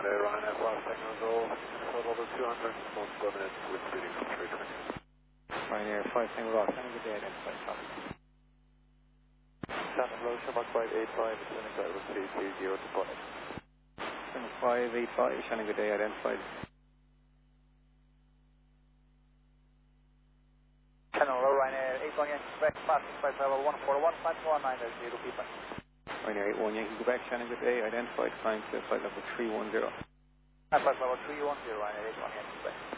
Sunday, Ryanair Flight Signal Go, total over 200, multiple minutes with speeding up 320. Ryanair Flight Signal Go, sending good day, identified, copy. Shannon Road, Shamrock 585, ascending guidance 320 to Bonnet. Shamrock 585, sending good day, identified. Channel Road, Ryanair 81 Yankee Quebec, passing flight level 141, climb to 1990, feedback. Ryanair 81 Yankee Quebec, sending good day, identified, climb to flight level 310. Flight level 310, Ryanair 81 Yankee Quebec.